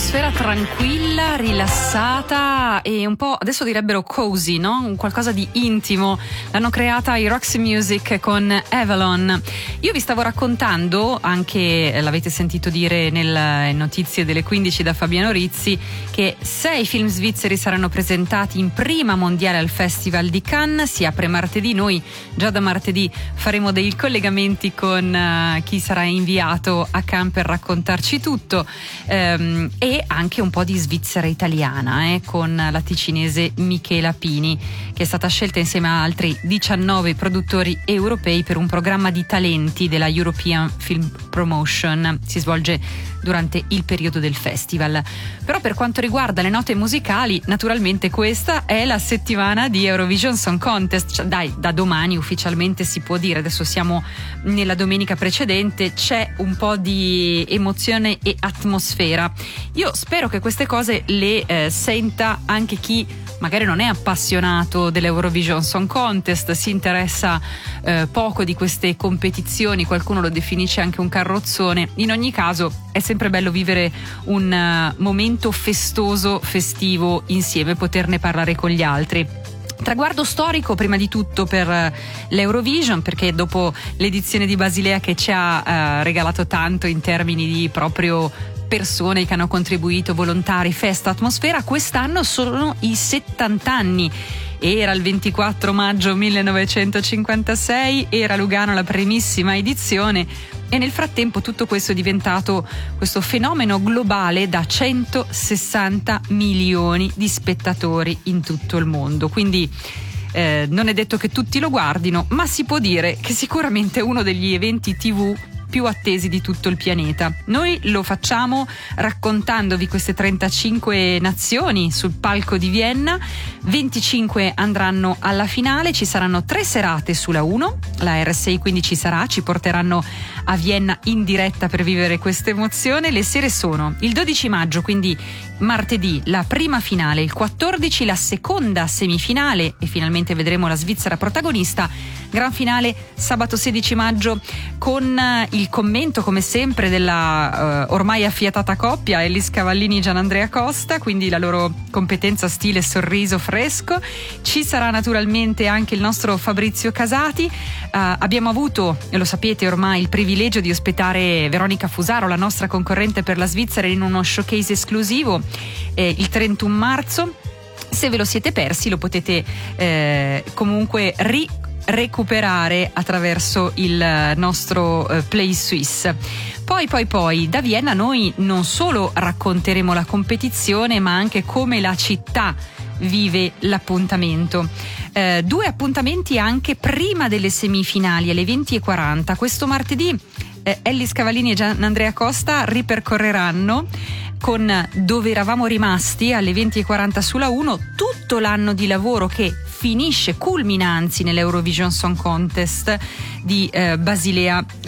Atmosfera tranquilla, rilassata e un po', adesso direbbero cozy, no? Un qualcosa di intimo. L'hanno creata i Roxy Music con Avalon. Io vi stavo raccontando, anche l'avete sentito dire nelle notizie delle 15 da Fabiano Rizzi, che 6 film svizzeri saranno presentati in prima mondiale al Festival di Cannes. Si apre martedì, noi già da martedì faremo dei collegamenti con chi sarà inviato a Cannes per raccontarci tutto. E anche un po' di Svizzera italiana con la ticinese Michela Pini, che è stata scelta insieme a altri 19 produttori europei per un programma di talenti della European Film Promotion. Si svolge durante il periodo del festival. Però per quanto riguarda le note musicali, naturalmente questa è la settimana di Eurovision Song Contest. Cioè, dai, da domani ufficialmente si può dire, adesso siamo nella domenica precedente, c'è un po' di emozione e atmosfera. Io spero che queste cose le senta anche chi magari non è appassionato dell'Eurovision Song Contest, si interessa poco di queste competizioni, qualcuno lo definisce anche un carrozzone. In ogni caso è sempre bello vivere un momento festoso, festivo insieme, poterne parlare con gli altri. Traguardo storico prima di tutto per l'Eurovision, perché dopo l'edizione di Basilea che ci ha regalato tanto in termini di proprio persone che hanno contribuito, volontari, festa, atmosfera, quest'anno sono i 70 anni. Era il 24 maggio 1956, era Lugano la primissima edizione e nel frattempo tutto questo è diventato questo fenomeno globale da 160 milioni di spettatori in tutto il mondo. Quindi non è detto che tutti lo guardino, ma si può dire che sicuramente è uno degli eventi TV più attesi di tutto il pianeta. Noi lo facciamo raccontandovi queste 35 nazioni sul palco di Vienna. 25 andranno alla finale, ci saranno 3 serate sulla 1, la RSI quindi ci sarà, ci porteranno a Vienna in diretta per vivere questa emozione. Le sere sono il 12 maggio, quindi martedì, la prima finale, il 14 la seconda semifinale e finalmente vedremo la Svizzera protagonista. Gran finale sabato 16 maggio con il commento come sempre della ormai affiatata coppia Ellis Cavallini e Gianandrea Costa, quindi la loro competenza, stile, sorriso fresco. Ci sarà naturalmente anche il nostro Fabrizio Casati. Abbiamo avuto, e lo sapete ormai, il privilegio di ospitare Veronica Fusaro, la nostra concorrente per la Svizzera, in uno showcase esclusivo il 31 marzo. Se ve lo siete persi lo potete comunque recuperare attraverso il nostro Play Suisse. Poi da Vienna noi non solo racconteremo la competizione, ma anche come la città vive l'appuntamento. 2 appuntamenti anche prima delle semifinali alle 20:40. Questo martedì Ellis Cavallini e Gianandrea Costa ripercorreranno con Dove eravamo rimasti alle 20:40 sulla 1 tutto l'anno di lavoro che culmina anzi nell'Eurovision Song Contest di Basilea